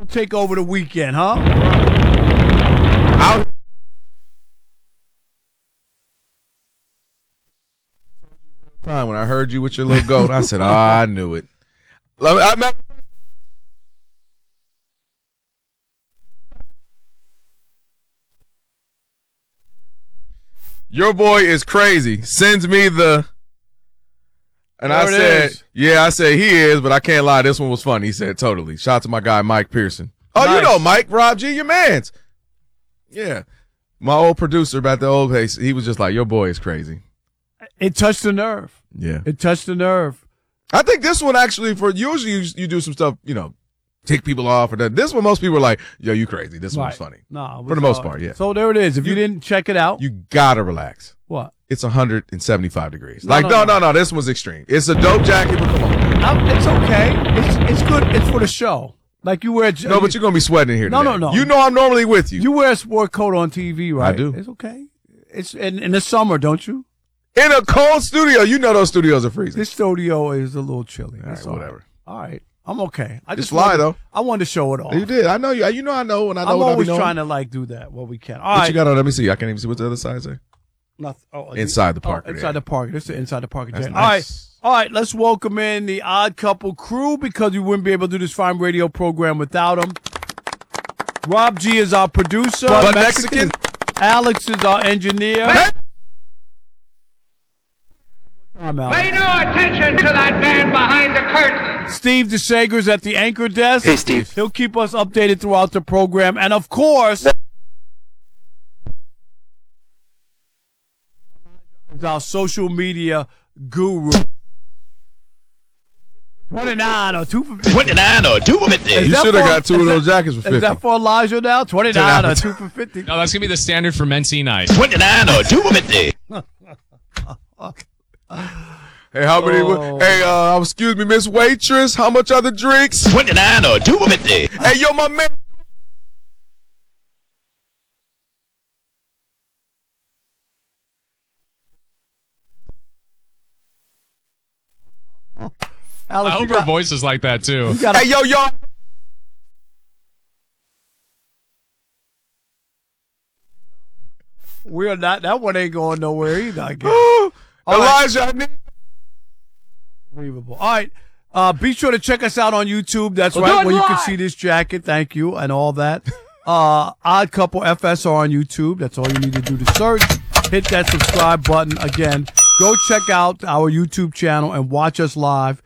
take over the weekend, huh? When I heard you with your little goat, I said, I knew it. Your boy is crazy. Sends me the... And I said, I said he is, but I can't lie. This one was funny. He said, totally. Shout out to my guy, Mike Pearson. Oh, nice. You know Mike, Rob G, your mans. Yeah. My old producer about the old place, he was just like, your boy is crazy. It touched the nerve. Yeah. It touched the nerve. I think this one actually, for usually you do some stuff, tick people off. Or that. This one, most people are like, yo, you crazy. This one's funny. No, for the most part, yeah. So there it is. If you didn't check it out. You got to relax. What? It's 175 degrees. No. This one's extreme. It's a dope jacket, but come on. It's okay. It's good. It's for the show. Like you wear. No, but you're going to be sweating in here today. No. You know I'm normally with you. You wear a sport coat on TV, right? I do. It's okay. It's in the summer, don't you? In a cold studio. You know those studios are freezing. This studio is a little chilly. All right, whatever. All right. I'm okay. I just fly, though. I wanted to show it off. You did. I know you. You know I know when I know I'm what always I be trying to do that. What we can. All what right. you got on? Let me see. I can't even see what the other side say. Nothing. Inside the park. Inside the park. This is the Inside the Park. That's nice. All right. Let's welcome in the Odd Couple crew because we wouldn't be able to do this fine radio program without them. Rob G is our producer. But Mexican. Alex is our engineer. Pay no attention to that man behind the curtain. Steve DeSager's at the anchor desk. Hey, Steve. He'll keep us updated throughout the program. And, of course, is our social media guru. 29 or 2 for 50. 29 or 2 for 50. You should have got 2 of those jackets for 50. Is that for Elijah now? 29 or 2 for 50. No, that's going to be the standard for Men's night. 29 or 2 for 50. Hey, how many? Hey, excuse me, Miss Waitress. How much are the drinks? 29 or 2 for 50. Hey, yo, my man. I Alex, hope her voice is like that, too. Hey, yo. We are not. That one ain't going nowhere either, I guess. Elijah, Unbelievable. All right. Be sure to check us out on YouTube. That's right, where you can see this jacket. Thank you, and all that. Odd Couple FSR on YouTube. That's all you need to do to search. Hit that subscribe button. Again, go check out our YouTube channel and watch us live.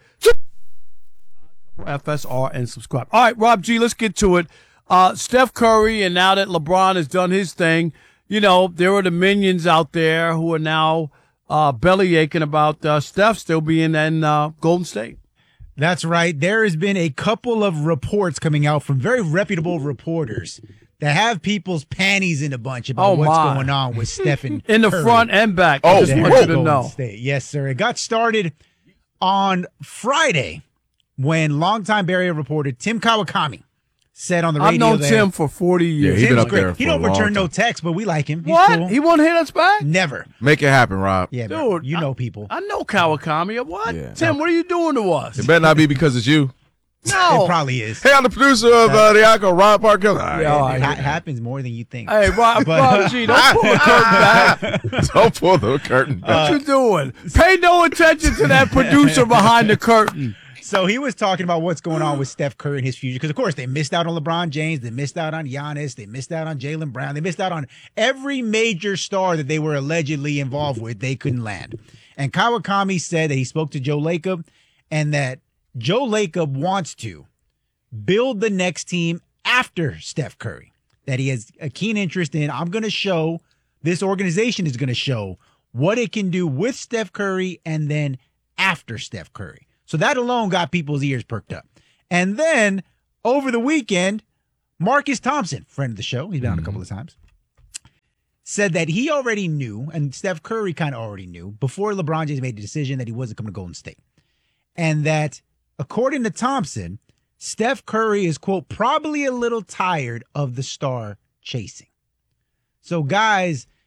FSR and subscribe. All right, Rob G, let's get to it. Steph Curry, and now that LeBron has done his thing, there are the minions out there who are now belly aching about Steph still being in Golden State. That's right. There has been a couple of reports coming out from very reputable reporters that have people's panties in a bunch about what's going on with Stephen in the Curry. Front and back. I just want you to know. State. Yes, sir. It got started on Friday when longtime Bay Area reporter Tim Kawakami said on the radio. I've known Tim for 40 years. Yeah, he's been up there He don't return no text, but we like him. He's what? cool. He won't hit us back? Never. Make it happen, Rob. Yeah, dude. You know people. I know Kawakami. What? Yeah. Tim, what are you doing to us? It better not be because it's you. No. It probably is. Hey, I'm the producer of the Icon, Rob Parker. It happens more than you think. Hey, Rob G, don't pull the curtain back. Don't pull the curtain back. What you doing? Pay no attention to that producer behind the curtain. So he was talking about what's going on with Steph Curry and his future. Because, of course, they missed out on LeBron James. They missed out on Giannis. They missed out on Jaylen Brown. They missed out on every major star that they were allegedly involved with. They couldn't land. And Kawakami said that he spoke to Joe Lacob and that Joe Lacob wants to build the next team after Steph Curry, that he has a keen interest in. I'm going to show, this organization is going to show what it can do with Steph Curry and then after Steph Curry. So that alone got people's ears perked up. And then over the weekend, Marcus Thompson, friend of the show, he's been on a couple of times, said that he already knew, and Steph Curry kind of already knew, before LeBron James made the decision that he wasn't coming to Golden State. And that, according to Thompson, Steph Curry is, quote, probably a little tired of the star chasing. So, guys,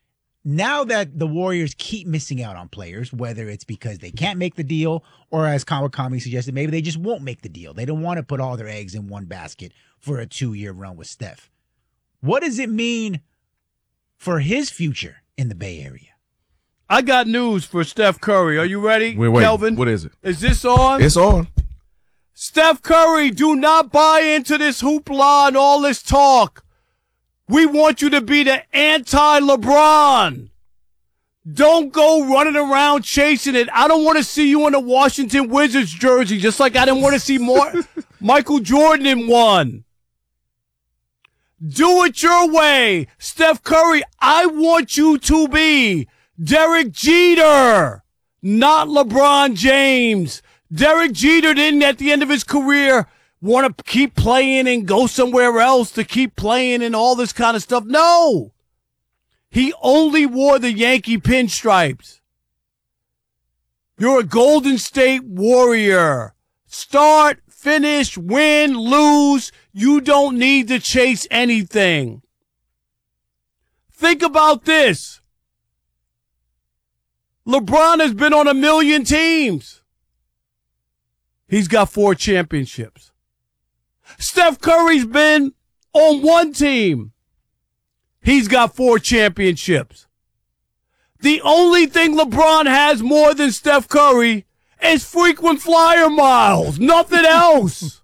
now that the Warriors keep missing out on players, whether it's because they can't make the deal or, as Kawakami suggested, maybe they just won't make the deal. They don't want to put all their eggs in one basket for a 2-year run with Steph. What does it mean for his future in the Bay Area? I got news for Steph Curry. Are you ready, Wait, Kelvin? what is it? Is this on? It's on. Steph Curry, do not buy into this hoopla and all this talk. We want you to be the anti-LeBron. Don't go running around chasing it. I don't want to see you in a Washington Wizards jersey, just like I didn't want to see more Michael Jordan in one. Do it your way. Steph Curry, I want you to be Derek Jeter, not LeBron James. Derek Jeter didn't, at the end of his career, want to keep playing and go somewhere else to keep playing and all this kind of stuff. No. He only wore the Yankee pinstripes. You're a Golden State Warrior. Start, finish, win, lose. You don't need to chase anything. Think about this. LeBron has been on 1 million teams. He's got 4 championships. Steph Curry's been on 1 team. He's got 4 championships. The only thing LeBron has more than Steph Curry is frequent flyer miles. Nothing else.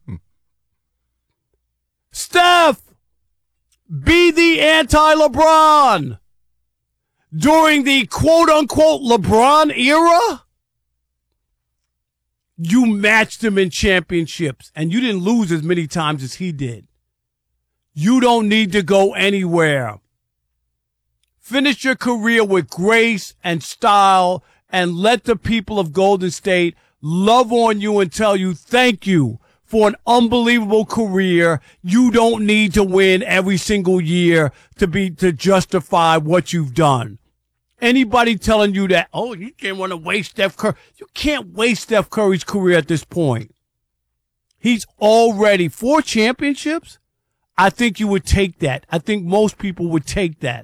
Steph, be the anti-LeBron. During the quote-unquote LeBron era, you matched him in championships, and you didn't lose as many times as he did. You don't need to go anywhere. Finish your career with grace and style, and let the people of Golden State love on you and tell you thank you for an unbelievable career. You don't need to win every single year to justify what you've done. Anybody telling you that, oh, you can't want to waste Steph Curry. You can't waste Steph Curry's career at this point. He's already 4 championships. I think you would take that. I think most people would take that.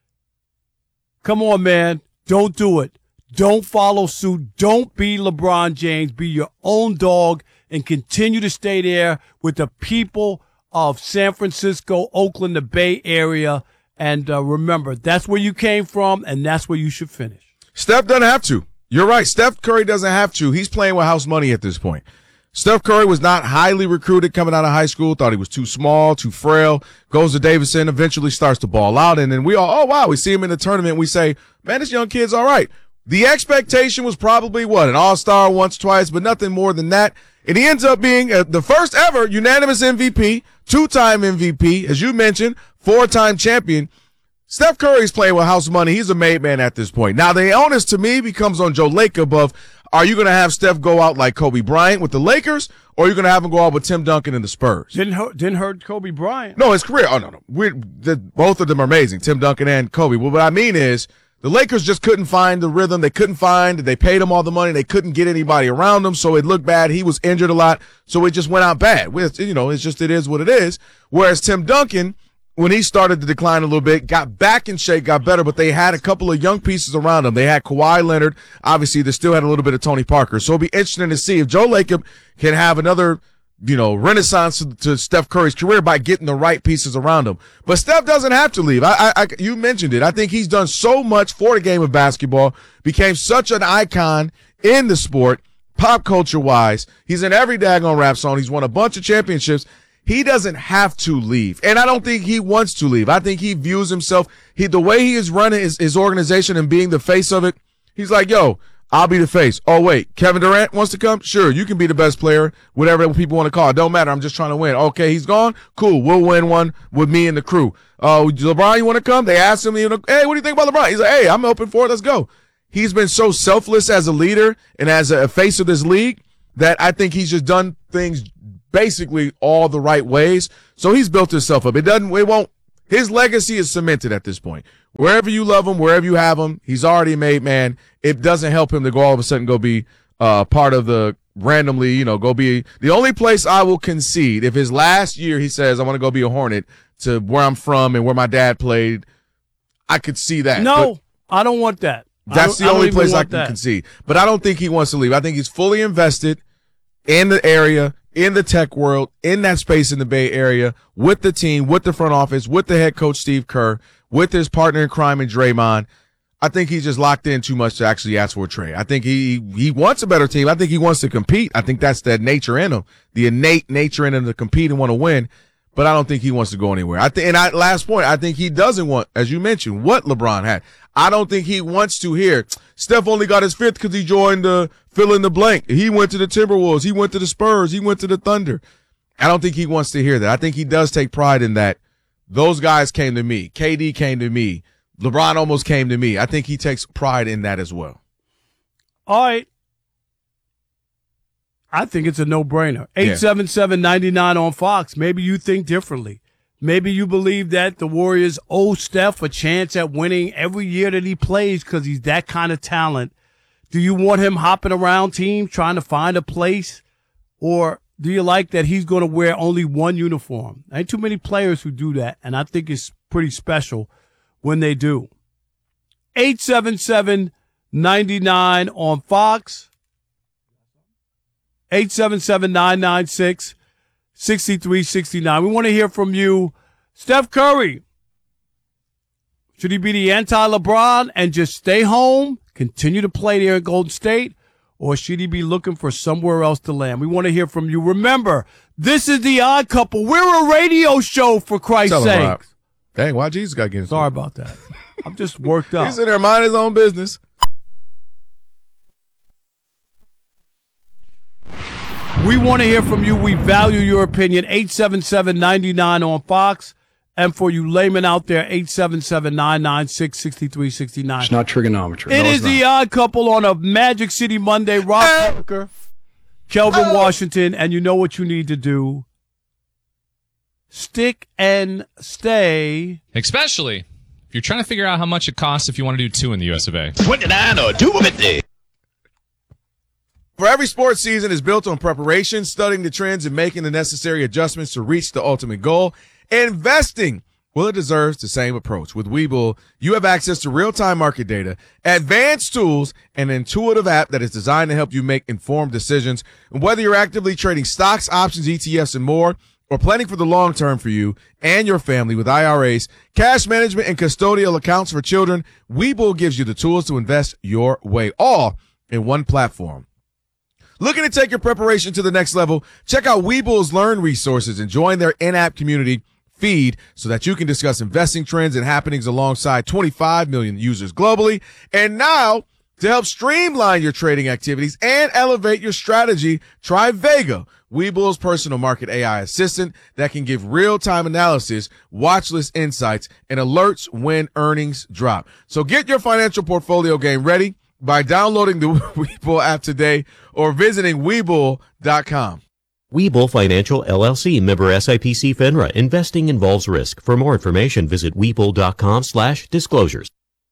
Come on, man. Don't do it. Don't follow suit. Don't be LeBron James. Be your own dog and continue to stay there with the people of San Francisco, Oakland, the Bay Area. And remember, that's where you came from, and that's where you should finish. Steph doesn't have to. You're right. Steph Curry doesn't have to. He's playing with house money at this point. Steph Curry was not highly recruited coming out of high school, thought he was too small, too frail, goes to Davidson, eventually starts to ball out, and then we all, oh, wow, we see him in the tournament, we say, man, this young kid's all right. The expectation was probably, an all-star once, twice, but nothing more than that. And he ends up being the first ever unanimous MVP, 2-time MVP, as you mentioned, 4-time champion. Steph Curry's playing with house money. He's a made man at this point. Now, the onus to me becomes on Joe Lacob of, are you going to have Steph go out like Kobe Bryant with the Lakers, or are you going to have him go out with Tim Duncan and the Spurs? Didn't hurt Kobe Bryant. No, his career. Oh, no. Both of them are amazing, Tim Duncan and Kobe. Well, what I mean is, the Lakers just couldn't find the rhythm. They paid him all the money. They couldn't get anybody around him, so it looked bad. He was injured a lot, so it just went out bad. It is what it is. Whereas Tim Duncan, when he started to decline a little bit, got back in shape, got better, but they had a couple of young pieces around him. They had Kawhi Leonard. Obviously, they still had a little bit of Tony Parker. So it'll be interesting to see if Joe Lacob can have another, renaissance to Steph Curry's career by getting the right pieces around him. But Steph doesn't have to leave. You mentioned it. I think he's done so much for the game of basketball, became such an icon in the sport, pop culture wise. He's in every daggone rap song. He's won a bunch of championships. He doesn't have to leave. And I don't think he wants to leave. I think he views himself, the way he is running his organization and being the face of it, he's like, yo, I'll be the face. Oh, wait, Kevin Durant wants to come? Sure, you can be the best player, whatever people want to call it. Don't matter. I'm just trying to win. Okay, he's gone? Cool. We'll win one with me and the crew. LeBron, you want to come? They asked him, hey, what do you think about LeBron? He's like, hey, I'm open for it. Let's go. He's been so selfless as a leader and as a face of this league that I think he's just done things basically all the right ways. So he's built himself up. His legacy is cemented at this point. Wherever you love him, wherever you have him, he's already a made man. It doesn't help him to go all of a sudden go be part of the randomly, go be the only place I will concede. If his last year he says, I want to go be a Hornet to where I'm from and where my dad played, I could see that. No, I don't want that. That's the only place I can concede. But I don't think he wants to leave. I think he's fully invested in the area, in the tech world, in that space in the Bay Area, with the team, with the front office, with the head coach Steve Kerr, with his partner in crime in Draymond. I think he's just locked in too much to actually ask for a trade. I think he wants a better team. I think he wants to compete. I think that's the nature in him, the innate nature in him to compete and want to win. But I don't think he wants to go anywhere. Last point, I think he doesn't want, as you mentioned, what LeBron had. I don't think he wants to hear. Steph only got his 5th because he joined the fill in the blank. He went to the Timberwolves. He went to the Spurs. He went to the Thunder. I don't think he wants to hear that. I think he does take pride in that. Those guys came to me. KD came to me. LeBron almost came to me. I think he takes pride in that as well. All right. I think it's a no-brainer. 877-99 on Fox. Maybe you think differently. Maybe you believe that the Warriors owe Steph a chance at winning every year that he plays because he's that kind of talent. Do you want him hopping around teams trying to find a place? Or do you like that he's going to wear only one uniform? Ain't too many players who do that, and I think it's pretty special when they do. 877-99 on Fox. 877-996-6369. We want to hear from you. Steph Curry, should he be the anti-LeBron and just stay home, continue to play there in Golden State, or should he be looking for somewhere else to land? We want to hear from you. Remember, this is The Odd Couple. We're a radio show, for Christ's sake. Dang, why Jesus got to get into Sorry about that. I'm just worked up. He's in there minding his own business. We want to hear from you. We value your opinion. 877-99 on Fox. And for you laymen out there, 877-996-6369. It's not trigonometry. It is The Odd Couple on a Magic City Monday. Rob Parker, Kelvin Washington, and you know what you need to do. Stick and stay. Especially if you're trying to figure out how much it costs if you want to do 2 in the US of A. 29 or 250. For every sports season is built on preparation, studying the trends, and making the necessary adjustments to reach the ultimate goal. Investing, well, it deserves the same approach. With Webull, you have access to real-time market data, advanced tools, and an intuitive app that is designed to help you make informed decisions. And whether you're actively trading stocks, options, ETFs, and more, or planning for the long term for you and your family with IRAs, cash management, and custodial accounts for children, Webull gives you the tools to invest your way, all in one platform. Looking to take your preparation to the next level? Check out Webull's Learn resources and join their in-app community feed so that you can discuss investing trends and happenings alongside 25 million users globally. And now, to help streamline your trading activities and elevate your strategy, try Vega, Webull's personal market AI assistant that can give real-time analysis, watch list insights, and alerts when earnings drop. So get your financial portfolio game ready by downloading the Webull app today or visiting Webull.com. Webull Financial LLC, member SIPC FINRA. Investing involves risk. For more information, visit Webull.com/disclosures.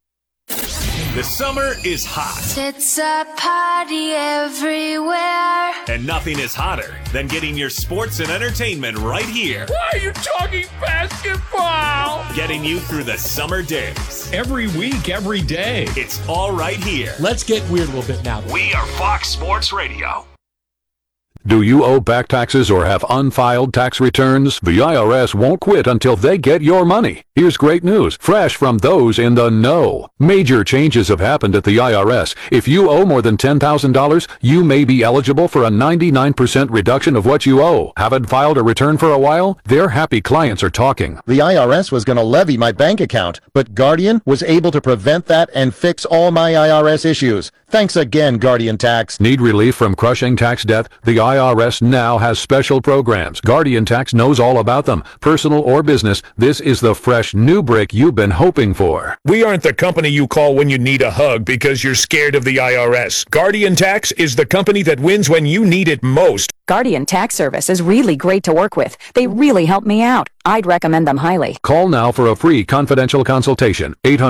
The summer is hot. It's a party everywhere. And nothing is hotter than getting your sports and entertainment right here. Why are you talking basketball? Getting you through the summer days. Every week, every day. It's all right here. Let's get weird a little bit now. We are Fox Sports Radio. Do you owe back taxes or have unfiled tax returns? The IRS won't quit until they get your money. Here's great news, fresh from those in the know. Major changes have happened at the IRS. If you owe more than $10,000, you may be eligible for a 99% reduction of what you owe. Haven't filed a return for a while? Their happy clients are talking. The IRS was going to levy my bank account, but Guardian was able to prevent that and fix all my IRS issues. Thanks again, Guardian Tax. Need relief from crushing tax debt? The IRS now has special programs. Guardian Tax knows all about them. Personal or business, this is the fresh new break you've been hoping for. We aren't the company you call when you need a hug because you're scared of the IRS. Guardian Tax is the company that wins when you need it most. Guardian Tax Service is really great to work with. They really help me out. I'd recommend them highly. Call now for a free confidential consultation.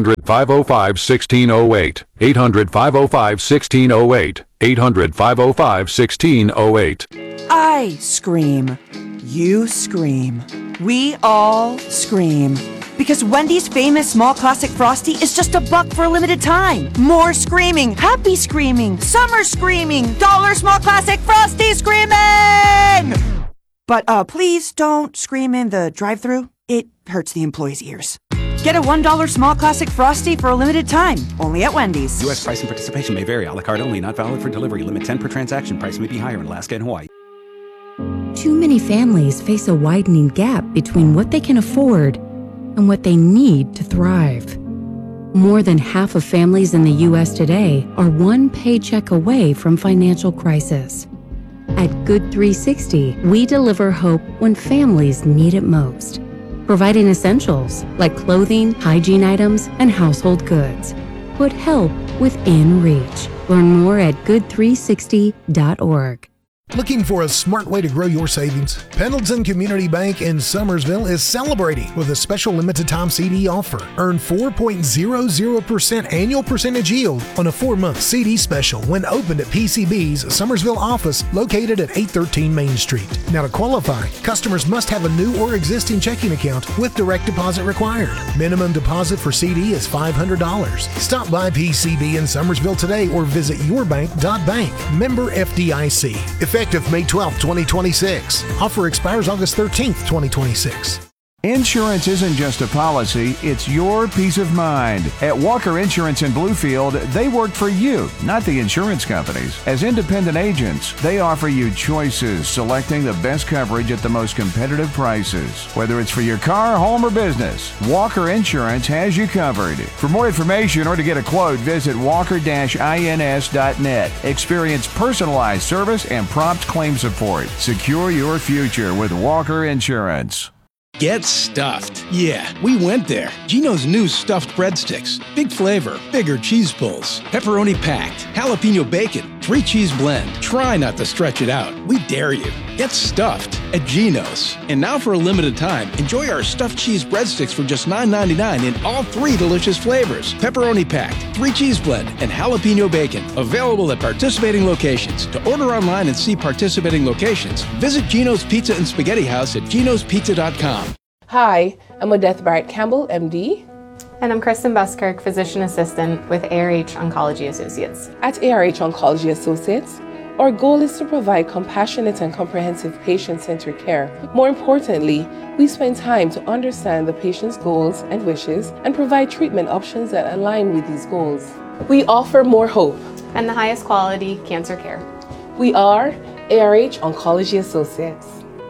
800-505-1608. 800-505-1608. 800-505-1608. I scream. You scream. We all scream. Because Wendy's famous small classic Frosty is just $1 for a limited time. More screaming, happy screaming, summer screaming, dollar small classic Frosty screaming! But please don't scream in the drive-thru. It hurts the employees' ears. Get a $1 small classic Frosty for a limited time, only at Wendy's. U.S. price and participation may vary. A la carte only, not valid for delivery. Limit 10 per transaction. Price may be higher in Alaska and Hawaii. Too many families face a widening gap between what they can afford and what they need to thrive. More than half of families in the U.S. today are one paycheck away from financial crisis. At Good 360, we deliver hope when families need it most, providing essentials like clothing, hygiene items, and household goods. Put help within reach. Learn more at good360.org. Looking for a smart way to grow your savings? Pendleton Community Bank in Summersville is celebrating with a special limited time CD offer. Earn 4.00% annual percentage yield on a 4-month CD special when opened at PCB's Summersville office located at 813 Main Street. Now to qualify, customers must have a new or existing checking account with direct deposit required. Minimum deposit for CD is $500. Stop by PCB in Summersville today or visit yourbank.bank. Member FDIC. Effective May 12, 2026. Offer expires August 13th, 2026. Insurance isn't just a policy, it's your peace of mind. At Walker Insurance in Bluefield, they work for you, not the insurance companies. As independent agents, they offer you choices, selecting the best coverage at the most competitive prices. Whether it's for your car, home, or business, Walker Insurance has you covered. For more information or to get a quote, visit walker-ins.net. Experience personalized service and prompt claim support. Secure your future with Walker Insurance. Get stuffed. Yeah, we went there. Geno's new stuffed breadsticks. Big flavor, bigger cheese pulls, pepperoni packed, jalapeno bacon, 3-cheese blend. Try not to stretch it out. We dare you. Get stuffed at Geno's. And now for a limited time, enjoy our stuffed cheese breadsticks for just $9.99 in all 3 delicious flavors. Pepperoni packed, 3-cheese blend, and jalapeno bacon. Available at participating locations. To order online and see participating locations, visit Geno's Pizza and Spaghetti House at genospizza.com. Hi, I'm Odette Barrett Campbell, MD. And I'm Kristen Buskirk, Physician Assistant with ARH Oncology Associates. At ARH Oncology Associates, our goal is to provide compassionate and comprehensive patient-centered care. More importantly, we spend time to understand the patient's goals and wishes and provide treatment options that align with these goals. We offer more hope and the highest quality cancer care. We are ARH Oncology Associates.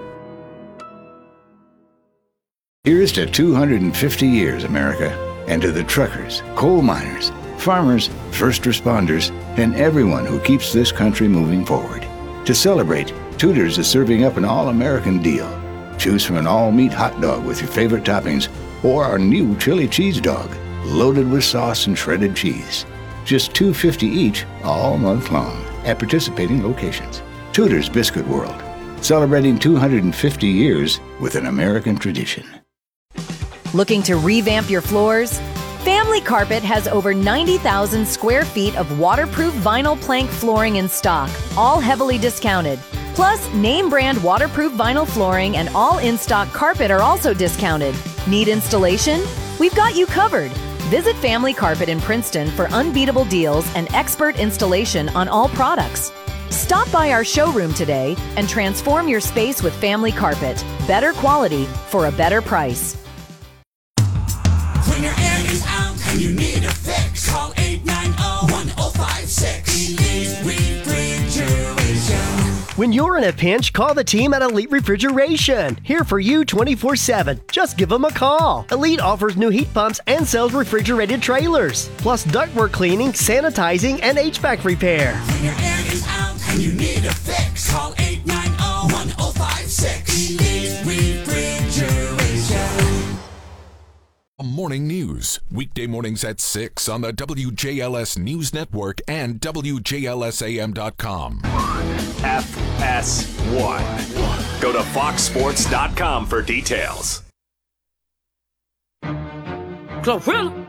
Here's to 250 years, America, and to the truckers, coal miners, farmers, first responders, and everyone who keeps this country moving forward. To celebrate, Tudor's is serving up an all-American deal. Choose from an all-meat hot dog with your favorite toppings or our new chili cheese dog, loaded with sauce and shredded cheese. Just $2.50 each all month long at participating locations. Tudor's Biscuit World, celebrating 250 years with an American tradition. Looking to revamp your floors? Family Carpet has over 90,000 square feet of waterproof vinyl plank flooring in stock, all heavily discounted. Plus, name brand waterproof vinyl flooring and all in-stock carpet are also discounted. Need installation? We've got you covered. Visit Family Carpet in Princeton for unbeatable deals and expert installation on all products. Stop by our showroom today and transform your space with Family Carpet. Better quality for a better price. When your air is out and you need a fix, call 890-1056. Elite Refrigeration. When you're in a pinch, call the team at Elite Refrigeration. Here for you 24/7. Just give them a call. Elite offers new heat pumps and sells refrigerated trailers, plus ductwork cleaning, sanitizing, and HVAC repair. When your air is out and you need a fix, call 890-1056. Elite Refrigeration. Morning News, weekday mornings at 6 on the WJLS News Network and WJLSAM.com. FS1. Go to foxsports.com for details. Glorilla.